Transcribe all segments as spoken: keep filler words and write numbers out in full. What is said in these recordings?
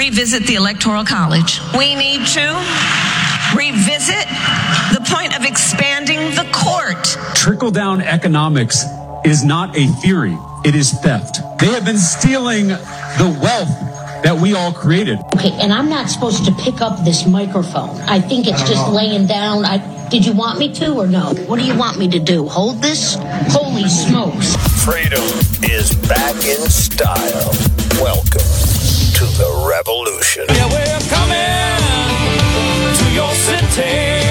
revisit the Electoral College. We need to revisit the point of expanding the court. Trickle-down economics is not a theory. It is theft. They have been stealing the wealth that we all created. Okay, and I'm not supposed to pick up this microphone. I think it's just know. laying down. I, did you want me to or no? What do you want me to do? Hold this? Holy smokes. Freedom is back in style. Welcome to the revolution. Yeah, we're coming to your city.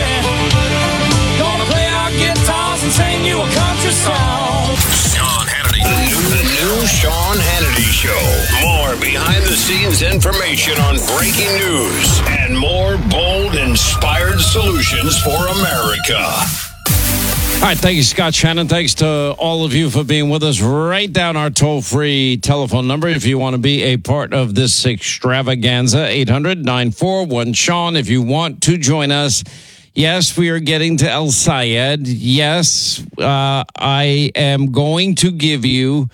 Gonna play our guitars and sing you a country song. Sean Hannity. The new, the new Sean Hannity Show. More behind-the-scenes information on breaking news and more bold, inspired solutions for America. All right, thank you, Scott Shannon. Thanks to all of you for being with us. Write down our toll-free telephone number if you want to be a part of this extravaganza, eight hundred, nine four one, Sean. If you want to join us, yes, we are getting to El Sayed. Yes, uh, I am going to give you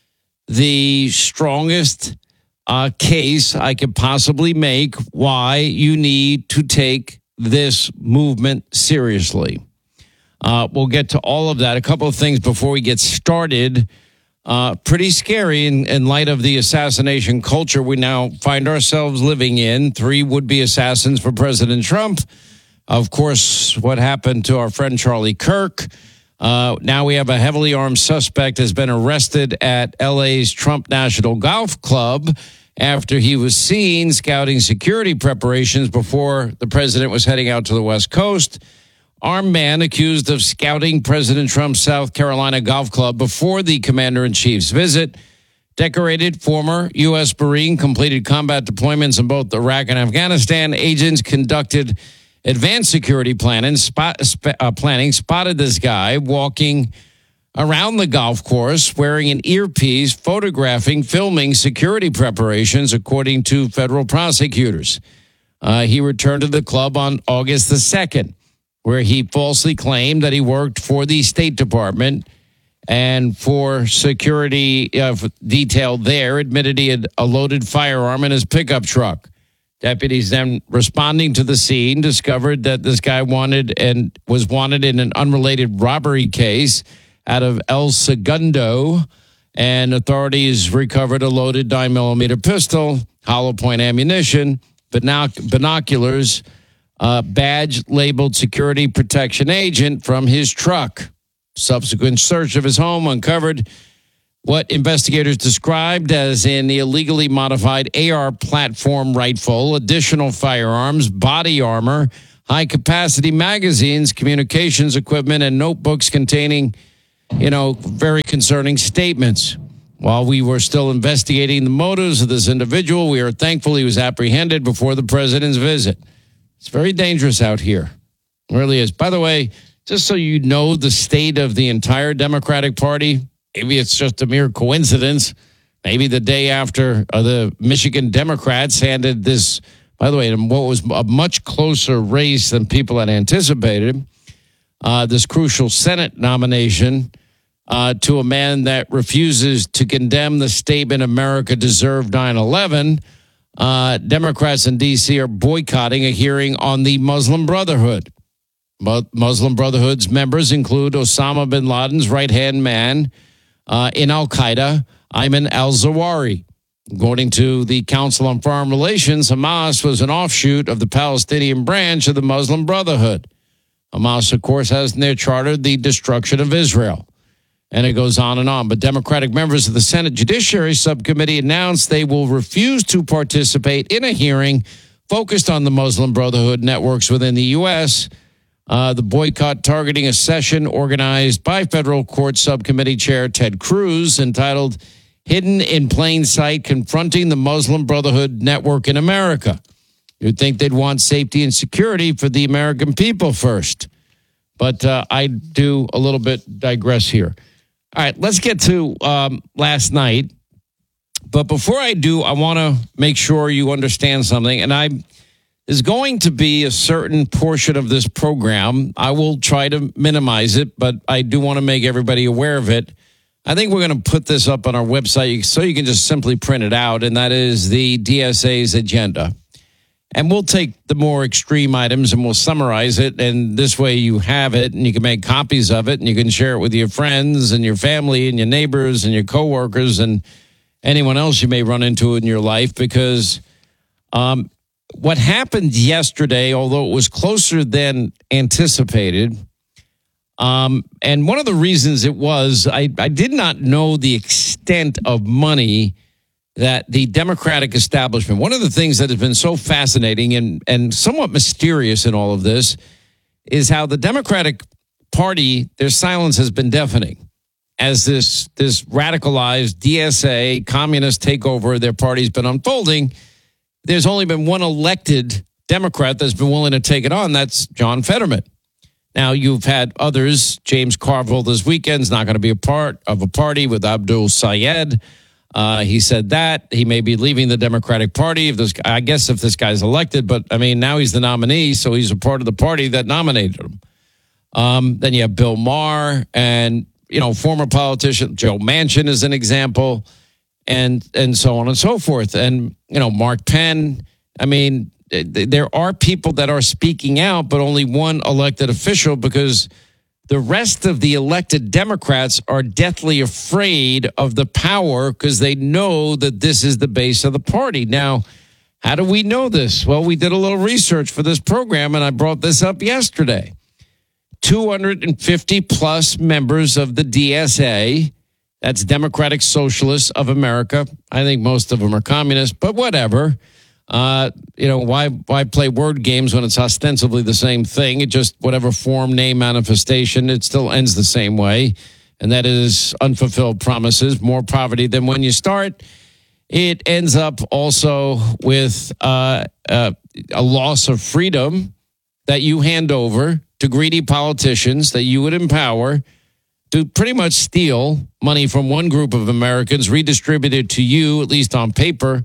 the strongest uh, case I could possibly make why you need to take this movement seriously. Uh, we'll get to all of that. A couple of things before we get started. Uh, pretty scary in, in light of the assassination culture we now find ourselves living in. Three would-be assassins for President Trump. Of course, what happened to our friend Charlie Kirk. Uh, now we have a heavily armed suspect has been arrested at L A's Trump National Golf Club after he was seen scouting security preparations before the president was heading out to the West Coast. Armed man accused of scouting President Trump's South Carolina golf club before the commander-in-chief's visit. Decorated former U S Marine, completed combat deployments in both Iraq and Afghanistan. Agents conducted advanced security planning, spot, uh, planning, spotted this guy walking around the golf course wearing an earpiece, photographing, filming security preparations, according to federal prosecutors. Uh, he returned to the club on August the second. Where he falsely claimed that he worked for the State Department and for security uh, detail there, admitted he had a loaded firearm in his pickup truck. Deputies then responding to the scene discovered that this guy wanted and was wanted in an unrelated robbery case out of El Segundo, and authorities recovered a loaded nine millimeter pistol, hollow point ammunition, binoc- binoculars, Uh, badge labeled security protection agent from his truck. Subsequent search of his home uncovered what investigators described as an illegally modified A R platform rifle, additional firearms, body armor, high-capacity magazines, communications equipment, and notebooks containing, you know, very concerning statements. While we were still investigating the motives of this individual, we are thankful he was apprehended before the president's visit. It's very dangerous out here. It really is. By the way, just so you know the state of the entire Democratic Party, maybe it's just a mere coincidence. Maybe the day after uh, the Michigan Democrats handed this, by the way, in what was a much closer race than people had anticipated, uh, this crucial Senate nomination uh, to a man that refuses to condemn the statement America deserved nine eleven. Uh, Democrats in D C are boycotting a hearing on the Muslim Brotherhood. Mu- Muslim Brotherhood's members include Osama bin Laden's right-hand man uh, in Al-Qaeda, Ayman al-Zawahiri. According to the Council on Foreign Relations, Hamas was an offshoot of the Palestinian branch of the Muslim Brotherhood. Hamas, of course, has in their charter the destruction of Israel. And it goes on and on. But Democratic members of the Senate Judiciary Subcommittee announced they will refuse to participate in a hearing focused on the Muslim Brotherhood networks within the U S. Uh, the boycott targeting a session organized by federal court subcommittee chair Ted Cruz entitled Hidden in Plain Sight, Confronting the Muslim Brotherhood Network in America. You'd think they'd want safety and security for the American people first. But uh, I do a little bit digress here. All right, let's get to um, last night. But before I do, I want to make sure you understand something. And I there's going to be a certain portion of this program. I will try to minimize it, but I do want to make everybody aware of it. I think we're going to put this up on our website so you can just simply print it out, and that is the D S A's agenda. And we'll take the more extreme items and we'll summarize it, and this way you have it and you can make copies of it and you can share it with your friends and your family and your neighbors and your coworkers and anyone else you may run into in your life, because um, what happened yesterday, although it was closer than anticipated, um, and one of the reasons it was, I, I did not know the extent of money that the Democratic establishment, one of the things that has been so fascinating and, and somewhat mysterious in all of this is how the Democratic Party, their silence has been deafening as this, this radicalized D S A communist takeover of their party's been unfolding. There's only been one elected Democrat that's been willing to take it on. That's John Fetterman. Now, you've had others. James Carville this weekend's not going to be a part of a party with Abdul Sayed. Uh, he said that he may be leaving the Democratic Party if this, I guess, if this guy's elected. But I mean, now he's the nominee, so he's a part of the party that nominated him. Um, then you have Bill Maher, and you know, former politician Joe Manchin is an example, and and so on and so forth. And you know, Mark Penn. I mean, there are people that are speaking out, but only one elected official, because the rest of the elected Democrats are deathly afraid of the power because they know that this is the base of the party. Now, how do we know this? Well, we did a little research for this program, and I brought this up yesterday. two hundred fifty plus members of the D S A, that's Democratic Socialists of America. I think most of them are communists, but whatever. Uh, you know, why why play word games when it's ostensibly the same thing? It just, whatever form, name, manifestation, it still ends the same way. And that is unfulfilled promises, more poverty than when you start. It ends up also with uh, uh, a loss of freedom that you hand over to greedy politicians that you would empower to pretty much steal money from one group of Americans, redistribute it to you, at least on paper.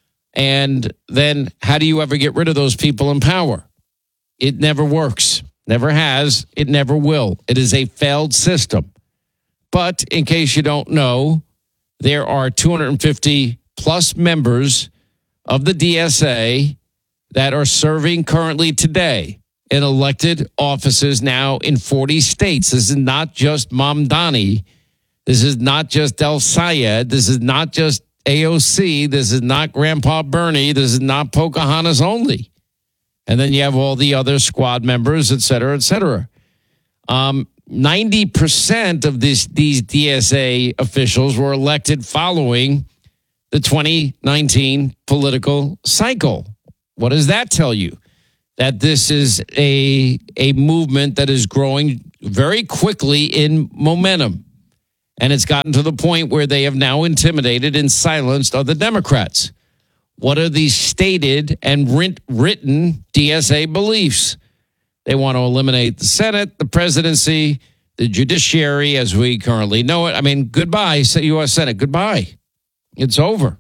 And then how do you ever get rid of those people in power? It never works. Never has. It never will. It is a failed system. But in case you don't know, there are two hundred fifty plus members of the D S A that are serving currently today in elected offices now in forty states. This is not just Mamdani. This is not just El Sayed. This is not just A O C, this is not Grandpa Bernie, this is not Pocahontas only. And then you have all the other squad members, et cetera, et cetera. Um, ninety percent of this, these D S A officials were elected following the twenty nineteen political cycle. What does that tell you? That this is a, a movement that is growing very quickly in momentum. And it's gotten to the point where they have now intimidated and silenced other Democrats. What are these stated and written D S A beliefs? They want to eliminate the Senate, the presidency, the judiciary as we currently know it. I mean, goodbye, U S Senate, goodbye. It's over.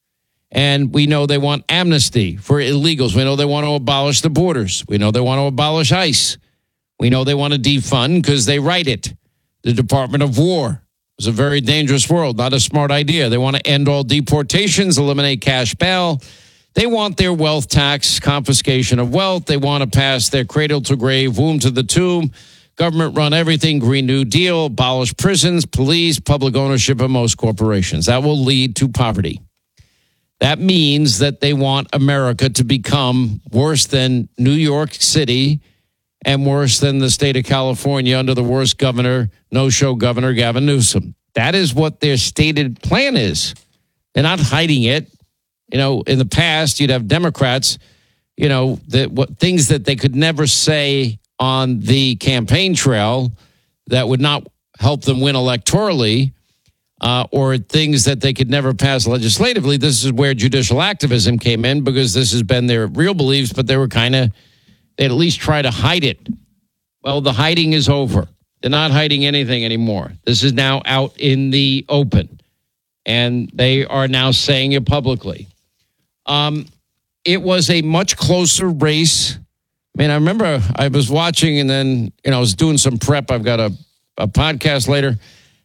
And we know they want amnesty for illegals. We know they want to abolish the borders. We know they want to abolish ICE. We know they want to defund because they write it. The Department of War. It's a very dangerous world, not a smart idea. They want to end all deportations, eliminate cash bail. They want their wealth tax, confiscation of wealth. They want to pass their cradle to grave, womb to the tomb, government run everything, Green New Deal, abolish prisons, police, public ownership of most corporations. That will lead to poverty. That means that they want America to become worse than New York City and worse than the state of California under the worst governor, no-show governor, Gavin Newsom. That is what their stated plan is. They're not hiding it. You know, in the past, you'd have Democrats, you know, that what things that they could never say on the campaign trail that would not help them win electorally, uh, or things that they could never pass legislatively. This is where judicial activism came in, because this has been their real beliefs, but they were kind of, they'd at least try to hide it. Well, the hiding is over. They're not hiding anything anymore. This is now out in the open, and they are now saying it publicly. Um, it was a much closer race. I mean, I remember I was watching, and then, you know, I was doing some prep. I've got a, a podcast later,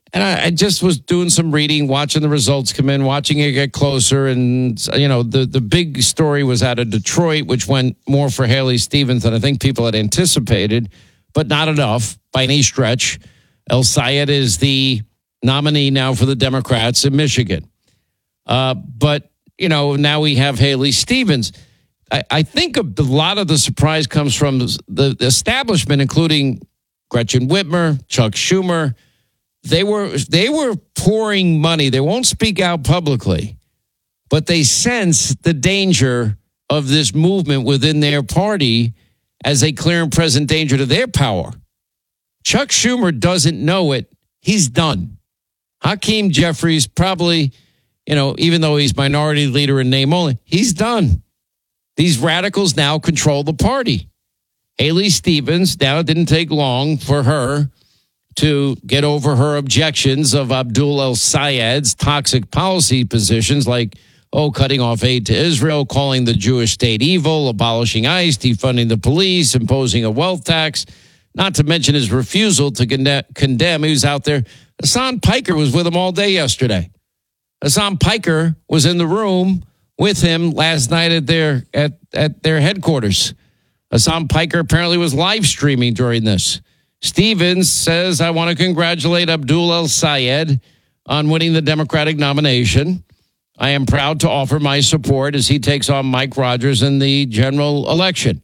And I, I just was doing some reading, watching the results come in, watching it get closer. And, you know, the, the big story was out of Detroit, which went more for Haley Stevens than I think people had anticipated, but not enough by any stretch. El-Sayed is the nominee now for the Democrats in Michigan. Uh, but, you know, now we have Haley Stevens. I, I think a lot of the surprise comes from the, the establishment, including Gretchen Whitmer, Chuck Schumer. They were they were pouring money. They won't speak out publicly, but they sense the danger of this movement within their party as a clear and present danger to their power. Chuck Schumer doesn't know it. He's done. Hakeem Jeffries probably, you know, even though he's minority leader in name only, he's done. These radicals now control the party. Haley Stevens, now it didn't take long for her to get over her objections of Abdul El-Sayed's toxic policy positions like, oh, cutting off aid to Israel, calling the Jewish state evil, abolishing ICE, defunding the police, imposing a wealth tax, not to mention his refusal to conde- condemn. He was out there. Hassan Piker was with him all day yesterday. Hassan Piker was in the room with him last night at their at, at their headquarters. Hassan Piker apparently was live streaming during this. Stevens says, I want to congratulate Abdul El-Sayed on winning the Democratic nomination. I am proud to offer my support as he takes on Mike Rogers in the general election.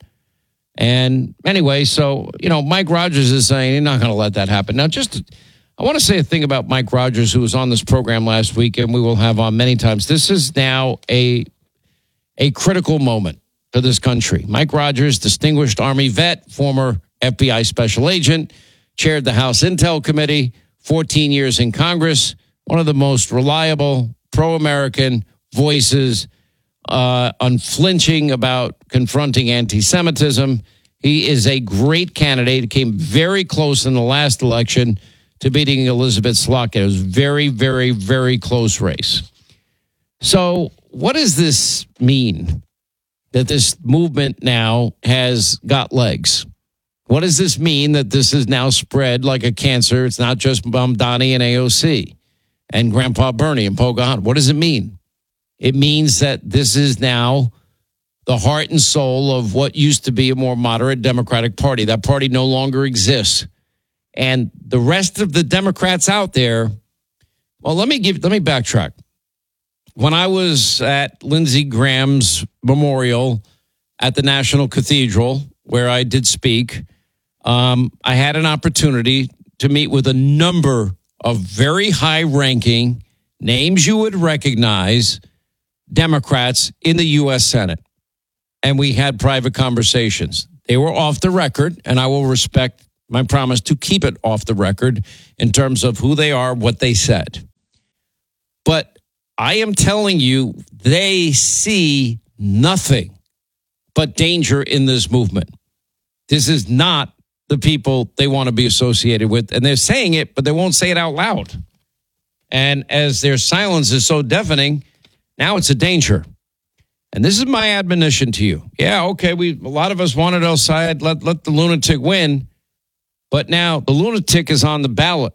And anyway, so, you know, Mike Rogers is saying he's not going to let that happen. Now, just, I want to say a thing about Mike Rogers, who was on this program last week, and we will have on many times. This is now a, a critical moment for this country. Mike Rogers, distinguished Army vet, former F B I special agent, chaired the House Intel Committee, fourteen years in Congress, one of the most reliable, pro-American voices, uh, unflinching about confronting anti-Semitism. He is a great candidate. He came very close in the last election to beating Elizabeth Slotkin. It was very, very, very close race. So what does this mean, that this movement now has got legs? What does this mean that this is now spread like a cancer? It's not just Mamdani and A O C and Grandpa Bernie and Pocahontas. What does it mean? It means that this is now the heart and soul of what used to be a more moderate Democratic Party. That party no longer exists. And the rest of the Democrats out there, well, let me give, let me backtrack. When I was at Lindsey Graham's memorial at the National Cathedral, where I did speak, Um, I had an opportunity to meet with a number of very high-ranking, names you would recognize, Democrats in the U S Senate. And we had private conversations. They were off the record, and I will respect my promise to keep it off the record in terms of who they are, what they said. But I am telling you, they see nothing but danger in this movement. This is not the people they want to be associated with. And they're saying it, but they won't say it out loud. And as their silence is so deafening, now it's a danger. And this is my admonition to you. Yeah, okay, we a lot of us wanted El-Sayed, let, let the lunatic win. But now the lunatic is on the ballot.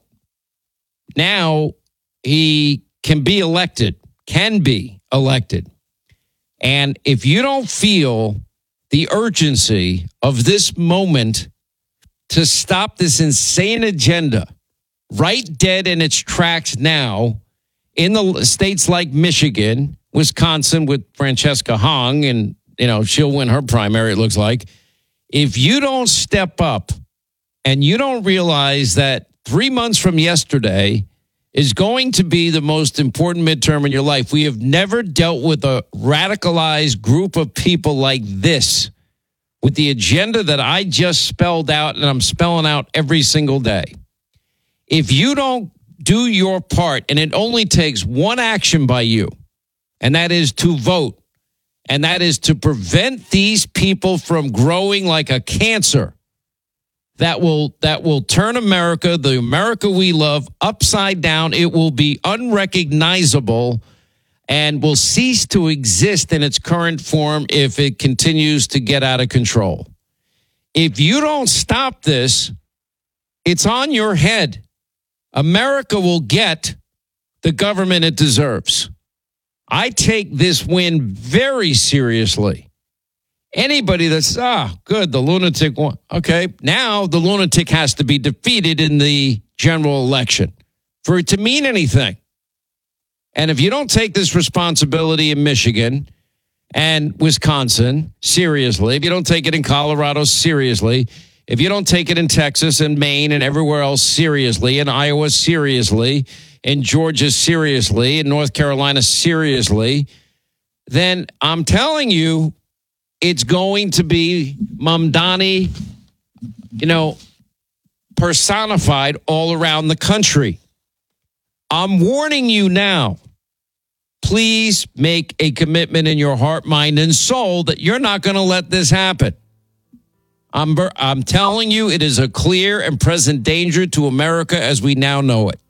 Now he can be elected, can be elected. And if you don't feel the urgency of this moment to stop this insane agenda right dead in its tracks now in the states like Michigan, Wisconsin with Francesca Hong, and, you know, she'll win her primary, it looks like. If you don't step up and you don't realize that three months from yesterday is going to be the most important midterm in your life, we have never dealt with a radicalized group of people like this, with the agenda that I just spelled out and I'm spelling out every single day. If you don't do your part, and it only takes one action by you, and that is to vote, and that is to prevent these people from growing like a cancer that will that will turn America, the America we love, upside down. It will be unrecognizable and will cease to exist in its current form if it continues to get out of control. If you don't stop this, it's on your head. America will get the government it deserves. I take this win very seriously. Anybody that's, ah, good, the lunatic won. Okay, now the lunatic has to be defeated in the general election for it to mean anything. And if you don't take this responsibility in Michigan and Wisconsin seriously, if you don't take it in Colorado seriously, if you don't take it in Texas and Maine and everywhere else seriously, in Iowa seriously, in Georgia seriously, in North Carolina seriously, then I'm telling you, it's going to be Mamdani, you know, personified all around the country. I'm warning you now. Please make a commitment in your heart, mind, and soul that you're not going to let this happen. I'm, I'm telling you, it is a clear and present danger to America as we now know it.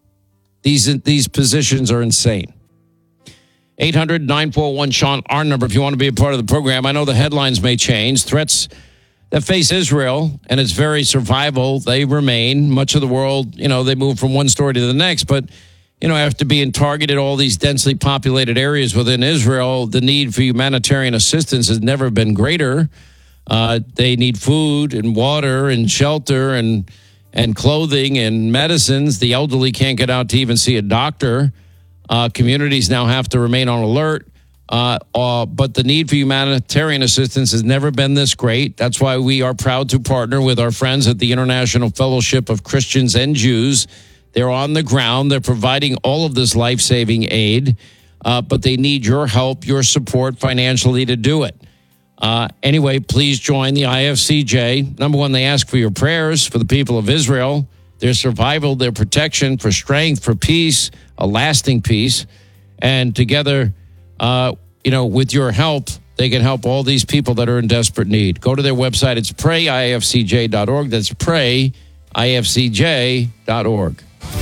These, these positions are insane. eight hundred nine four one Sean, our number, if you want to be a part of the program. I know the headlines may change. Threats that face Israel and its very survival, they remain. Much of the world, you know, they move from one story to the next. But, you know, after being targeted all these densely populated areas within Israel, the need for humanitarian assistance has never been greater. Uh, they need food and water and shelter and and clothing and medicines. The elderly can't get out to even see a doctor. Uh, communities now have to remain on alert. Uh, uh, but the need for humanitarian assistance has never been this great. That's why we are proud to partner with our friends at the International Fellowship of Christians and Jews. They're on the ground. They're providing all of this life-saving aid, uh, but they need your help, your support financially to do it. Uh, anyway, please join the I F C J. Number one, they ask for your prayers for the people of Israel, their survival, their protection, for strength, for peace, a lasting peace. And together, uh, you know, with your help, they can help all these people that are in desperate need. Go to their website. It's pray I F C J dot org. That's pray I F C J dot org.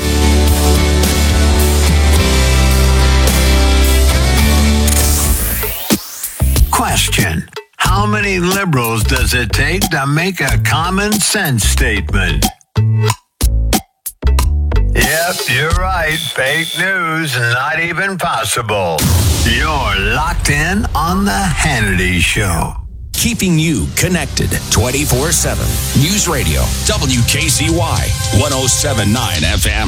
Question. How many liberals does it take to make a common sense statement? Yep, you're right. Fake news, not even possible. You're locked in on The Hannity Show. Keeping you connected twenty-four seven. News Radio, W K C Y, one oh seven point nine F M.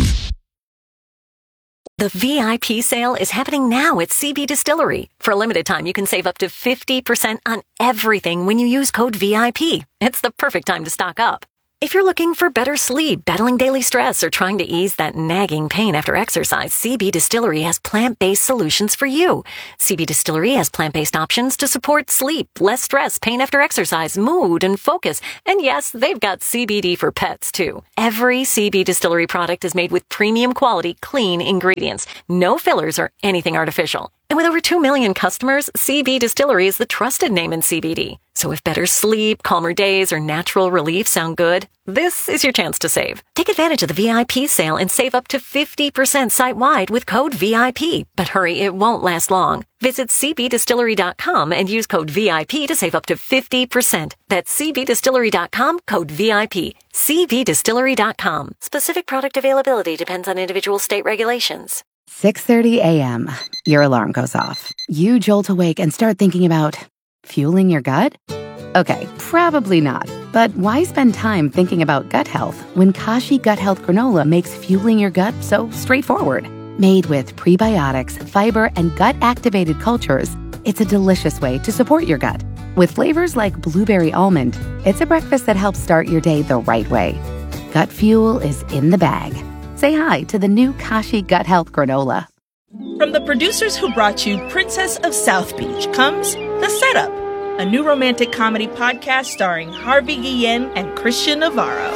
The V I P sale is happening now at C B Distillery. For a limited time, you can save up to fifty percent on everything when you use code V I P. It's the perfect time to stock up. If you're looking for better sleep, battling daily stress, or trying to ease that nagging pain after exercise, C B Distillery has plant-based solutions for you. C B Distillery has plant-based options to support sleep, less stress, pain after exercise, mood, and focus. And yes, they've got C B D for pets, too. Every C B Distillery product is made with premium quality, clean ingredients. No fillers or anything artificial. And with over two million customers, C B Distillery is the trusted name in C B D. So if better sleep, calmer days, or natural relief sound good, this is your chance to save. Take advantage of the V I P sale and save up to fifty percent site-wide with code V I P. But hurry, it won't last long. Visit C B distillery dot com and use code V I P to save up to fifty percent. That's C B distillery dot com, code V I P. C B distillery dot com. Specific product availability depends on individual state regulations. six thirty a.m. Your alarm goes off. You jolt awake and start thinking about fueling your gut? Okay, probably not. But why spend time thinking about gut health when Kashi Gut Health Granola makes fueling your gut so straightforward? Made with prebiotics, fiber, and gut-activated cultures, it's a delicious way to support your gut. With flavors like blueberry almond, it's a breakfast that helps start your day the right way. Gut fuel is in the bag. Say hi to the new Kashi Gut Health Granola. From the producers who brought you Princess of South Beach comes The Setup, a new romantic comedy podcast starring Harvey Guillen and Christian Navarro.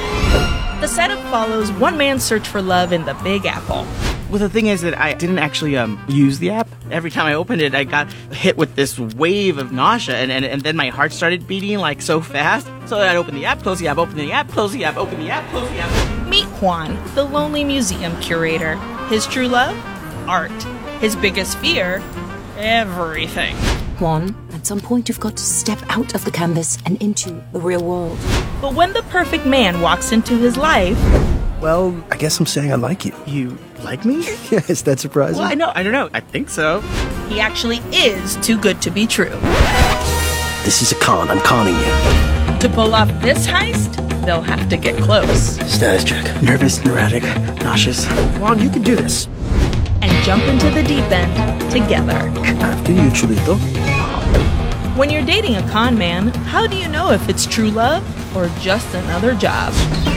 The Setup follows one man's search for love in the Big Apple. Well, the thing is that I didn't actually um, use the app. Every time I opened it, I got hit with this wave of nausea, and, and, and then my heart started beating like so fast. So I'd open the app, close the app, open the app, close the app, open the app, close the app. Meet Juan, the lonely museum curator. His true love? Art. His biggest fear? Everything. Juan, at some point you've got to step out of the canvas and into the real world. But when the perfect man walks into his life, Well, I guess I'm saying I like you. You like me? Yeah, is that surprising? Well, I know. I don't know. I think so. He actually is too good to be true. This is a con. I'm conning you. To pull off this heist, they'll have to get close. Status check. Nervous, neurotic, nauseous. Juan, you can do this. And jump into the deep end together. After you, Chulito. When you're dating a con man, how do you know if it's true love or just another job?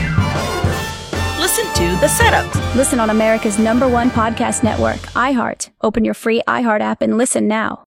Listen to The Setup. Listen on America's number one podcast network, iHeart. Open your free iHeart app and listen now.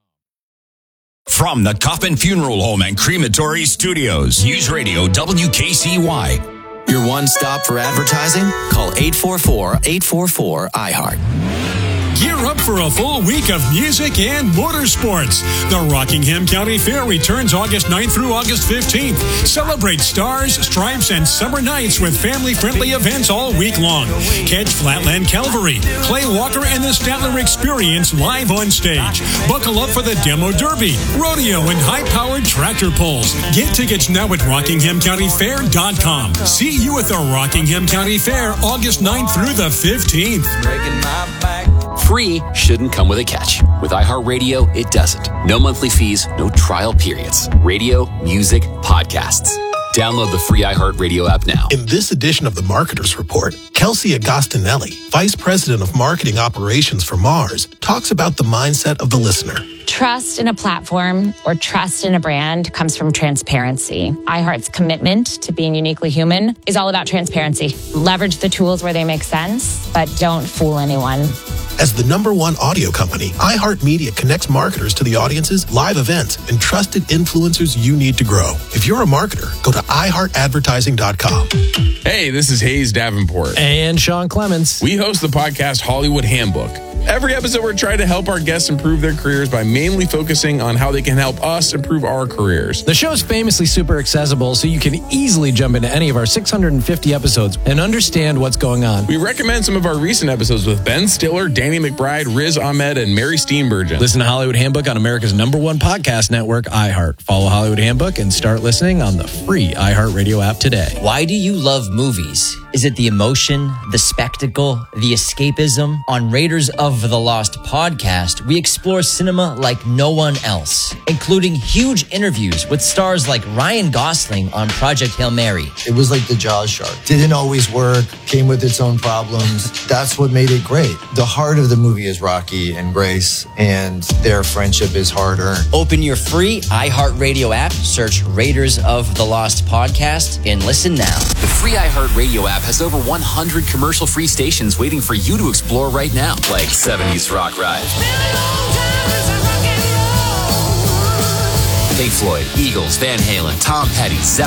From the Coffin Funeral Home and Crematory Studios, News Radio W K C Y. Your one stop for advertising? Call eight four four, eight four four, iHeart. Gear up for a full week of music and motorsports. The Rockingham County Fair returns August ninth through August fifteenth. Celebrate stars, stripes, and summer nights with family-friendly events all week long. Catch Flatland Calvary, Clay Walker, and the Statler Experience live on stage. Buckle up for the Demo Derby, rodeo, and high-powered tractor pulls. Get tickets now at rockingham county fair dot com. See you at the Rockingham County Fair August ninth through the fifteenth. Breaking my back. Free shouldn't come with a catch. With iHeartRadio, it doesn't. No monthly fees, no trial periods. Radio, music, podcasts. Download the free iHeartRadio app now. In this edition of the Marketers Report, Kelsey Agostinelli, Vice President of Marketing Operations for Mars, talks about the mindset of the listener. Trust in a platform or trust in a brand comes from transparency. iHeart's commitment to being uniquely human is all about transparency. Leverage the tools where they make sense, but don't fool anyone. As the number one audio company, iHeartMedia connects marketers to the audiences, live events, and trusted influencers you need to grow. If you're a marketer, go to i heart advertising dot com. Hey, this is Hayes Davenport. And Sean Clements. We host the podcast Hollywood Handbook. Every episode, we're trying to help our guests improve their careers by mainly focusing on how they can help us improve our careers. The show is famously super accessible, so you can easily jump into any of our six hundred fifty episodes and understand what's going on. We recommend some of our recent episodes with Ben Stiller, Danny McBride, Riz Ahmed, and Mary Steenburgen. Listen to Hollywood Handbook on America's number one podcast network, iHeart. Follow Hollywood Handbook and start listening on the free iHeartRadio app today. Why do you love movies? Is it the emotion, the spectacle, the escapism? On Raiders of the Lost podcast, we explore cinema like no one else, including huge interviews with stars like Ryan Gosling on Project Hail Mary. It was like the Jaws shark. Didn't always work, came with its own problems. That's what made it great. The heart of the movie is Rocky and Grace, and their friendship is hard-earned. Open your free iHeartRadio app, search Raiders of the Lost podcast, and listen now. The free iHeartRadio app has over one hundred commercial-free stations waiting for you to explore right now, like seventies Rock Ride, Pink Floyd, Eagles, Van Halen, Tom Petty, Zeppelin,